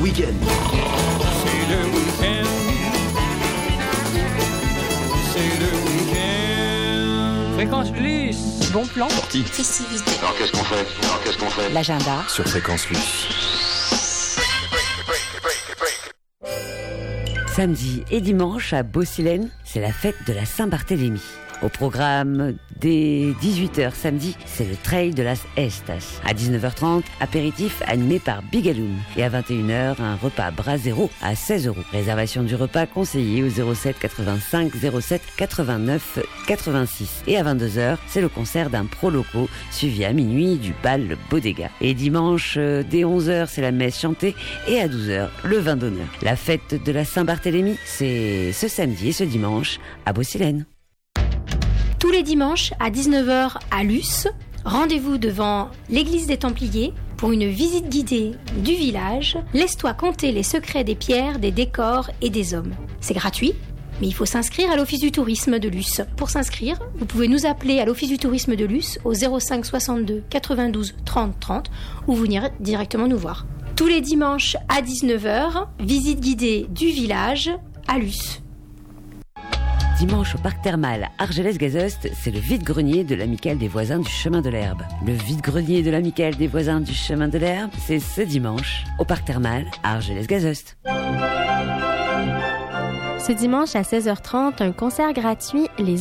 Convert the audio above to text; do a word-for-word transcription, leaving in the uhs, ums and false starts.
week-end. C'est le week-end. C'est le week-end. Fréquence Plus. Bon plan. Sortie. Festivité. Alors qu'est-ce qu'on fait Alors qu'est-ce qu'on fait L'agenda. Sur Fréquence Plus. Samedi et dimanche à Beausilène, c'est la fête de la Saint-Barthélemy. Au programme, dès dix-huit heures samedi, c'est le Trail de las Estas. À dix-neuf heures trente, apéritif animé par Bigaloum. Et à vingt et une heures, un repas Brasero à seize euros. Réservation du repas conseillé au zéro sept quatre-vingt-cinq zéro sept quatre-vingt-neuf quatre-vingt-six. Et à vingt-deux heures, c'est le concert d'un pro loco, suivi à minuit du bal Bodega. Et dimanche, dès onze heures, c'est la messe chantée. Et à douze heures, le vin d'honneur. La fête de la Saint-Barthélemy, c'est ce samedi et ce dimanche à Beausilène. Tous les dimanches à dix-neuf heures à Luce, rendez-vous devant l'église des Templiers pour une visite guidée du village. Laisse-toi conter les secrets des pierres, des décors et des hommes. C'est gratuit, mais il faut s'inscrire à l'Office du tourisme de Luce. Pour s'inscrire, vous pouvez nous appeler à l'Office du tourisme de Luce au zéro cinq soixante-deux quatre-vingt-douze trente trente ou venir directement nous voir. Tous les dimanches à dix-neuf heures, visite guidée du village à Luce. Dimanche au parc thermal Argelès-Gazost, c'est le vide-grenier de l'Amicale des voisins du chemin de l'Herbe. Le vide-grenier de l'Amicale des voisins du chemin de l'Herbe, c'est ce dimanche au parc thermal Argelès-Gazost. Ce dimanche à seize heures trente, un concert gratuit Les